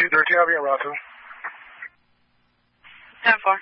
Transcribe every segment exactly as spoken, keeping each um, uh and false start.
two thirteen, I'll be on route two. ten four.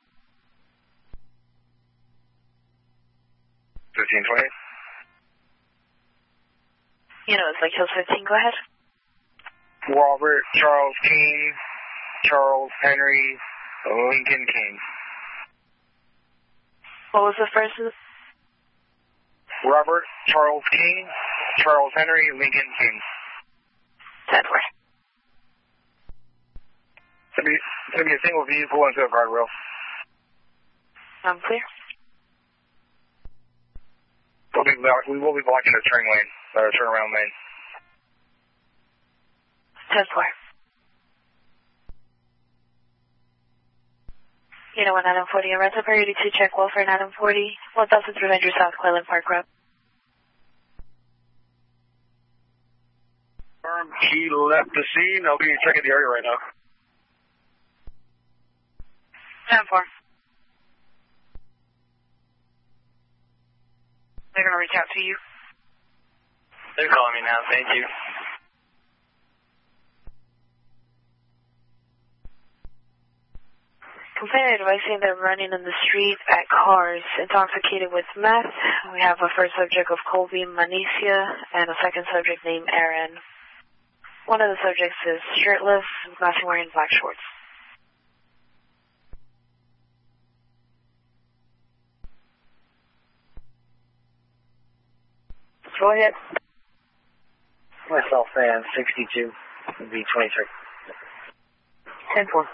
fifteen twenty. You know, it's like Hills fifteen, go ahead. Robert, Charles King, Charles Henry, Lincoln King. What was the first? Robert, Charles King, Charles Henry, Lincoln King. ten four. It's going to be a single vehicle into a guardrail. I'm clear. We'll be, we will be blocking the turn lane, uh, turnaround lane. ten four. You know, one item forty and rental priority to check well for an item forty, one thousand three hundred South Cleveland Park Road. He left the scene. I'll be checking the area right now. ten four. They're going to reach out to you. They're calling me now. Thank you. Complainant advising they're running in the street at cars, intoxicated with meth. We have a first subject of Colby Manicia and a second subject named Aaron. One of the subjects is shirtless, matching wearing black shorts. Go ahead. Myself and sixty-two would be twenty-three. ten four.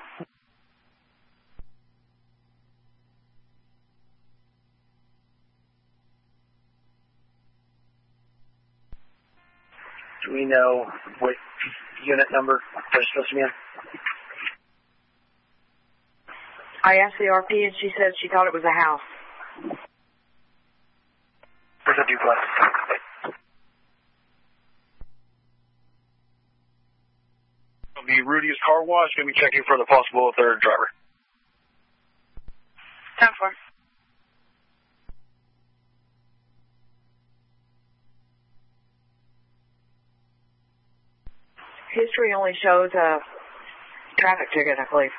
Do we know what unit number they're supposed to be in? I asked the R P and she said she thought it was a house. There's a duplex. It'll be Rudy's Car Wash. Going to be checking for the possible third driver. ten four. History only shows a traffic ticket, I believe.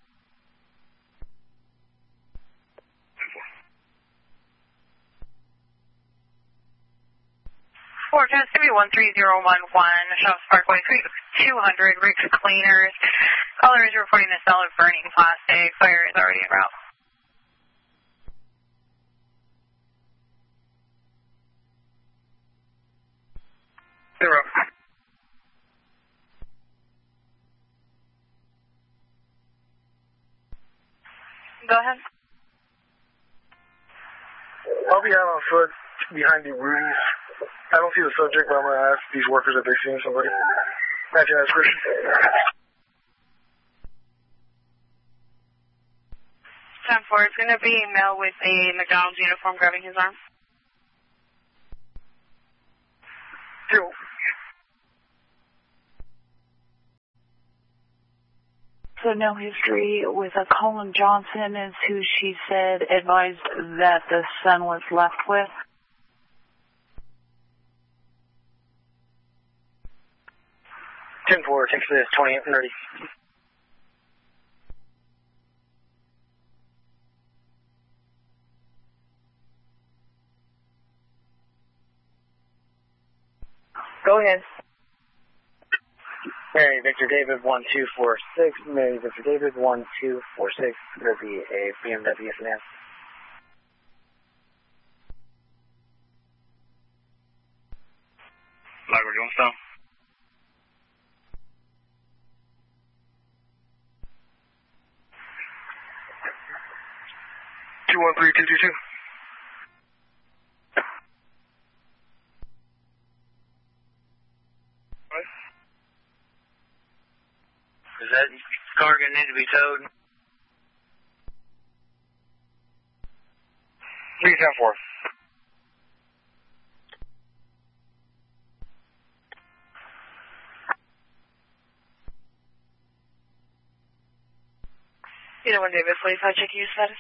Four, ten, three, one, three, zero, one, one, Shops Parkway, two hundred, Rick's Cleaners. Caller is reporting a cell of burning plastic. Fire is already en route. Zero. Go ahead. I'll be out on foot behind the Rudy's. I don't see the subject, but I'm going to ask these workers if they've seen somebody. Imagine that's Christian. ten four, it's going to be a male with a McDonald's uniform grabbing his arm. Two. So no history with a Colin Johnson is who she said advised that the son was left with. ten four, takes this twenty-eight thirty. Go ahead. Mary Victor David one two four six. Mary Victor David one two four six. There'll be a B M W sedan. Lago Jonestown. Two one three two two two. Is that car going to need to be towed? three ten four. You know when David forty-five, check your status.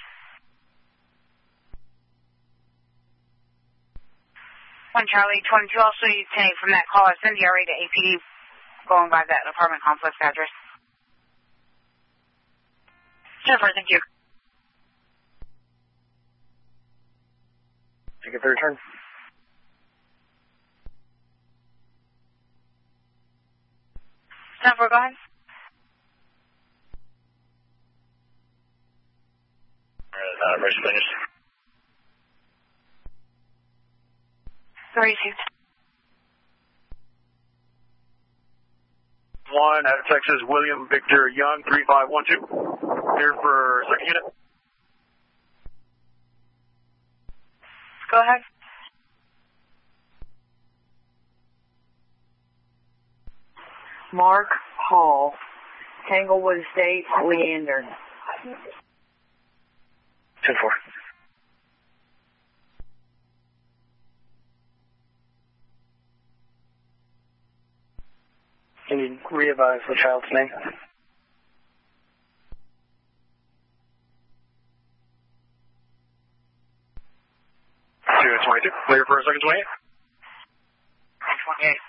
One Charlie twenty-two, also you take from that call, send the R A to A P D going by that apartment complex address. Jennifer, thank you. Thank you for your return. Jennifer, go ahead. Uh, race finished. Received. One out of Texas, William Victor Young, three five one two. Here for second unit. Go ahead. Mark Hall, Tanglewood Estates, Leander. ten four. Can you re-advise the child's name? Two twenty-two. Clear for a second twenty-eight. twenty-eight.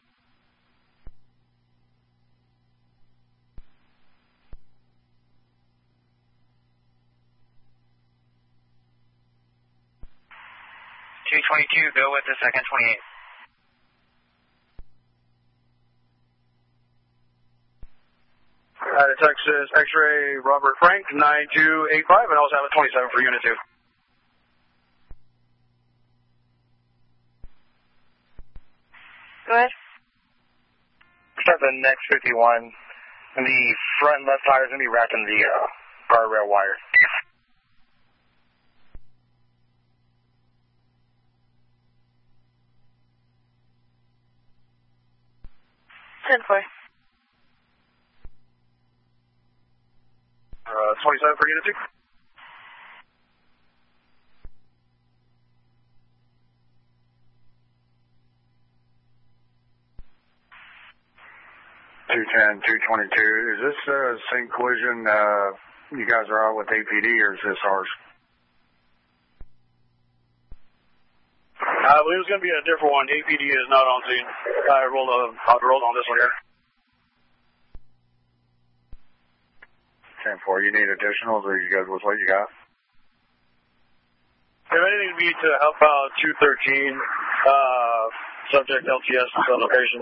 two twenty-two, go with the second twenty-eight. Out of Texas, X-ray, Robert Frank, nine two eight five, and I also have a twenty-seven for unit two. Go ahead. Start the next fifty-one, and the front left tire is going to be wrapped in the uh, guardrail wire. ten four. Uh, twenty-seven for unit two. two ten, two twenty-two. Is this uh, same collision uh, you guys are out with A P D, or is this ours? I believe it's going to be a different one. A P D is not on scene. I rolled, uh, I rolled on this one here. ten four, you need additionals, or you good with what you got? If anything, would be to help out two thirteen, uh, subject L T S location.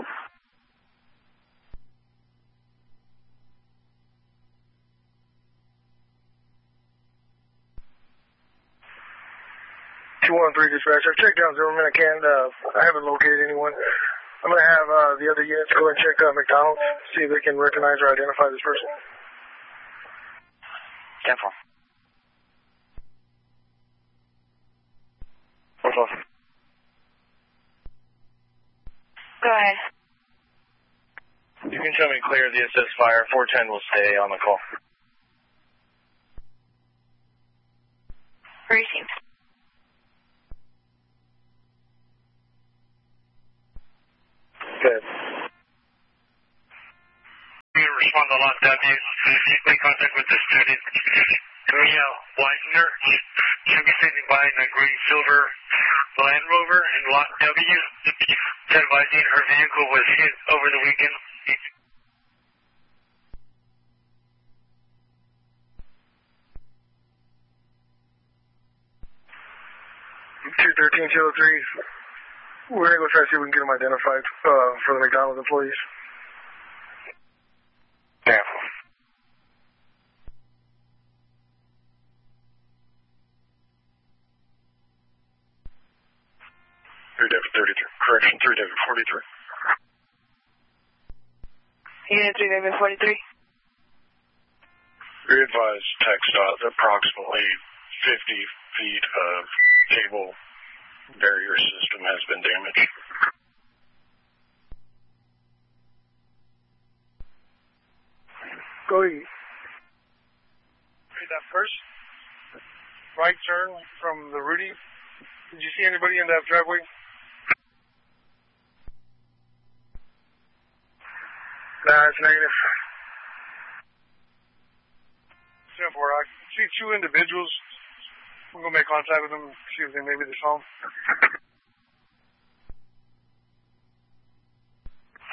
two one three dispatch. I've checked down Zimmerman. I can't, uh, I haven't located anyone. I'm going to have uh, the other units go and check uh, McDonald's, see if they can recognize or identify this person. ten four. What's off? Go ahead. You can show me clear the assist fire. four ten will stay on the call. Received. Good. You respond to lot W. Make contact with the student. Maria Weisner should be standing by in a green silver Land Rover in lot W. Advising her vehicle was hit over the weekend. two thirteen, two oh three. We're going to go try to see if we can get them identified uh, for the McDonald's employees. Yeah. three David thirty-three. Correction, three David forty-three. Unit three, David forty-three. We advise TxDOT that approximately fifty feet of cable barrier system has been damaged. Go ahead. Read that first. Right turn from the Rudy. Did you see anybody in that driveway? Nah, it's negative. Simple. I see two individuals. We're going to make contact with them, see if they maybe they're home.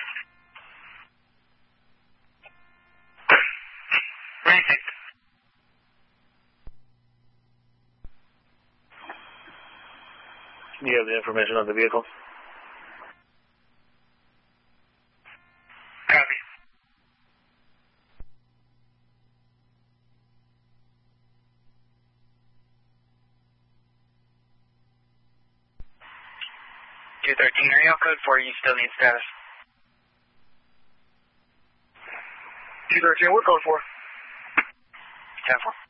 Received. Do you have the information on the vehicle? Copy. two thirteen, area code for you still need status. two thirteen, what code for? ten four.